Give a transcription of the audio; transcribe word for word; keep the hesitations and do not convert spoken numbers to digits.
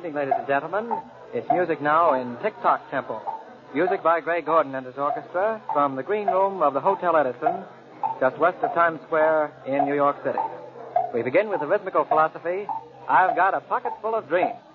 evening, ladies and gentlemen. It's music now in Tick-Tock Tempo. Music by Gray Gordon and his orchestra from the green room of the Hotel Edison, just west of Times Square in New York City. We begin with the rhythmical philosophy, I've Got a Pocket Full of Dreams.